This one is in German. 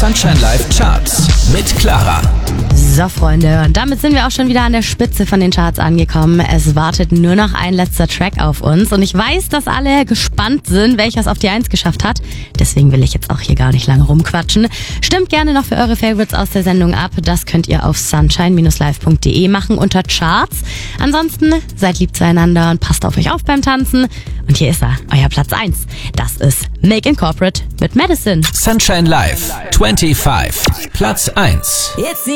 Sunshine Live Charts mit Clara. So, Freunde, und damit sind wir auch schon wieder an der Spitze von den Charts angekommen. Es wartet nur noch ein letzter Track auf uns. Und ich weiß, dass alle gespannt sind, welcher es auf die 1 geschafft hat. Deswegen will ich jetzt auch hier gar nicht lange rumquatschen. Stimmt gerne noch für eure Favorites aus der Sendung ab. Das könnt ihr auf sunshine-live.de machen unter Charts. Ansonsten seid lieb zueinander und passt auf euch auf beim Tanzen. Und hier ist er, euer Platz 1. Das ist Make Incorporate mit Madison. Sunshine Live 25, Platz 1.